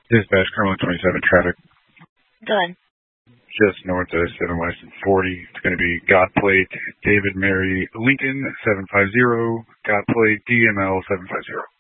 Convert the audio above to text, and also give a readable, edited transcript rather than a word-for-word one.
Dispatch, Cumberland 27 traffic. Done. Just north of 7 West and 40. It's going to be God Plate, David Mary Lincoln 750, God Plate, DML 750.